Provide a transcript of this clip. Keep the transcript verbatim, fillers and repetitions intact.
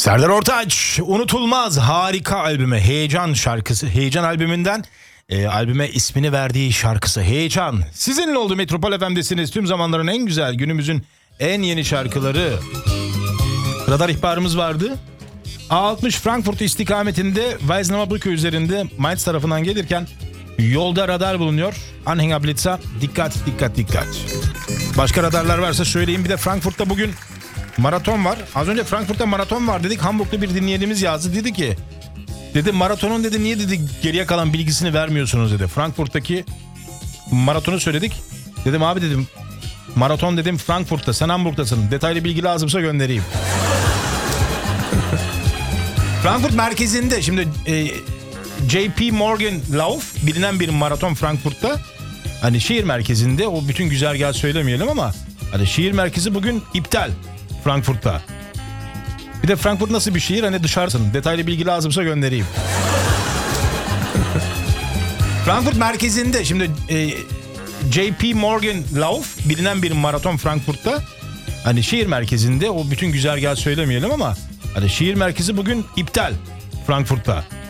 Serdar Ortaç unutulmaz harika albümü Heyecan şarkısı. Heyecan albümünden e, albüme ismini verdiği şarkısı Heyecan. Sizinle oldu Metropol F M'desiniz. Tüm zamanların en güzel, günümüzün en yeni şarkıları. Radar ihbarımız vardı. A altmış Frankfurt istikametinde Weiznauer üzerinde Mainz tarafından gelirken yolda radar bulunuyor. Anhänger Blitzer, dikkat dikkat dikkat. Başka radarlar varsa söyleyeyim. Bir de Frankfurt'ta bugün maraton var. Az önce Frankfurt'ta maraton var dedik. Hamburg'da bir dinleyenimiz yazdı. Dedi ki, dedi maratonun dedi niye dedi geriye kalan bilgisini vermiyorsunuz dedi. Frankfurt'taki maratonu söyledik. Dedim abi dedim maraton dedim Frankfurt'ta, sen Hamburg'tasın. Detaylı bilgi lazımsa göndereyim. Frankfurt merkezinde şimdi e, J P Morgan Lauf bilinen bir maraton Frankfurt'ta. Hani şehir merkezinde, o bütün güzergahı söylemeyelim ama hani şehir merkezi bugün iptal Frankfurt'ta. Bir de Frankfurt nasıl bir şehir, hani dışarısın. Detaylı bilgi lazımsa göndereyim. Frankfurt merkezinde şimdi e, J P Morgan Lauf bilinen bir maraton Frankfurt'ta. Hani şehir merkezinde, o bütün güzergahı söylemeyelim ama hani şehir merkezi bugün iptal Frankfurt'ta.